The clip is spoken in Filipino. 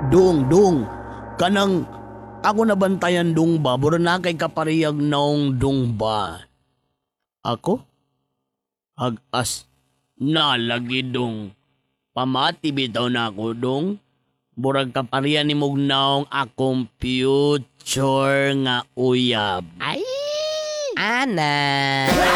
Dong, kanang ako nabantayan dong ba, buro na kay kapariyag naong dong ba? Ako? Hagas na lagi dong. Pamati bitaw na ako dong. Burag kapariyan ni mugnaong akong future nga uyab. Ay! Ana!